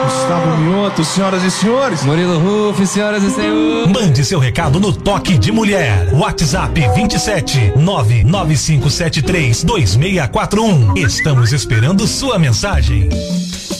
Gustavo Mioto, senhoras e senhores. Murilo Ruff, senhoras e senhores. Mande seu recado no Toque de Mulher. WhatsApp 27 995732641. Estamos esperando sua mensagem.